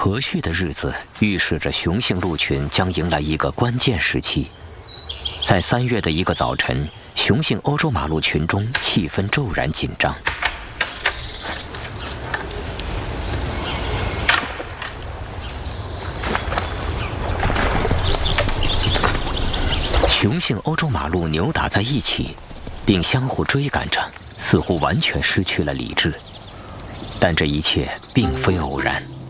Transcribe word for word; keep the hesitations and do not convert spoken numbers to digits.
和煦的日子预示着雄性鹿群将迎来一个关键时期。在三月的一个早晨，雄性欧洲马鹿群中气氛骤然紧张。雄性欧洲马鹿扭打在一起，并相互追赶着，似乎完全失去了理智。但这一切并非偶然。